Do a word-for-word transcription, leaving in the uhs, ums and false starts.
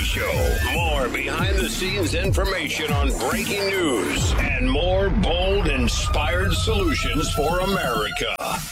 Show. More behind-the-scenes information on breaking news and more bold, inspired solutions for America.